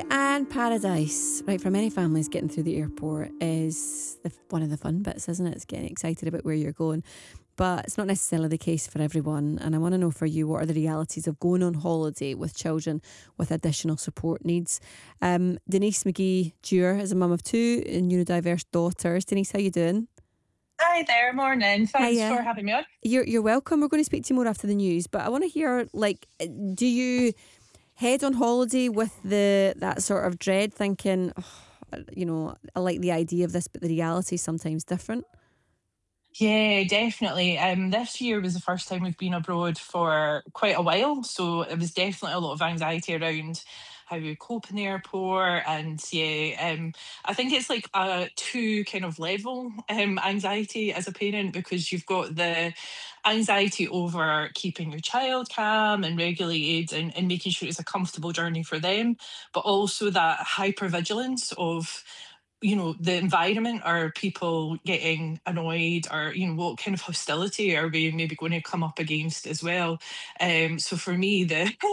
and paradise. Right, for many families, getting through the airport is one of the fun bits, isn't it? It's getting excited about where you're going. But it's not necessarily the case for everyone. And I want to know for you, what are the realities of going on holiday with children with additional support needs? Denise McGee Dewar is a mum of two neurodiverse daughters. Denise, how you doing? Hi there, morning. Thanks for Hiya. having me on. You're welcome. We're going to speak to you more after the news, but I want to hear, do you head on holiday with that sort of dread, thinking, I like the idea of this, but the reality is sometimes different. Yeah, definitely. This year was the first time we've been abroad for quite a while, so it was definitely a lot of anxiety around how we cope in the airport, and yeah, I think it's like a two kind of level anxiety as a parent, because you've got the anxiety over keeping your child calm and regulated, and making sure it's a comfortable journey for them, but also that hypervigilance of the environment. Are people getting annoyed, or what kind of hostility are we maybe going to come up against as well? So for me, the